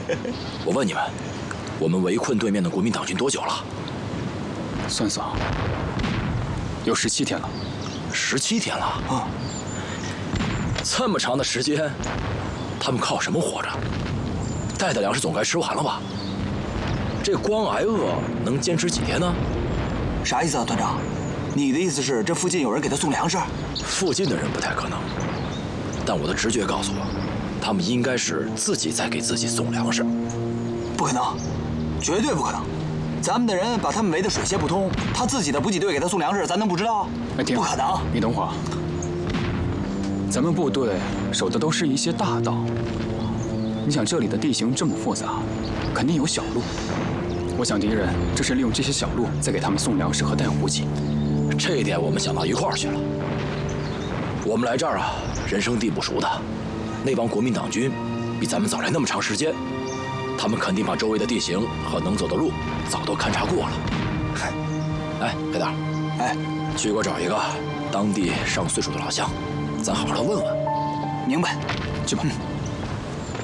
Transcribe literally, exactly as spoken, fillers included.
我问你们，我们围困对面的国民党军多久了？ 算算，有十七天了。 十七天了啊！ 这么长的时间，他们靠什么活着？带的粮食总该吃完了吧？这光挨饿能坚持几天呢？ 啥意思啊，团长？你的意思是这附近有人给他送粮食？ 附近的人不太可能，但我的直觉告诉我，他们应该是自己在给自己送粮食。 不可能，绝对不可能！咱们的人把他们围得水泄不通，他自己的补给队给他送粮食，咱能不知道？ 哎，不可能！ 你等会儿，咱们部队守的都是一些大道。你想这里的地形这么复杂，肯定有小路。我想敌人这是利用这些小路在给他们送粮食和带补给。 这一点我们想到一块儿去了。我们来这儿啊，人生地不熟的，那帮国民党军比咱们早来那么长时间。他们肯定把周围的地形和能走的路早都勘察过了。哎，黑蛋， 哎， 去给我找一个当地上岁数的老乡，咱好好的问问。 明白， 去吧。 嗯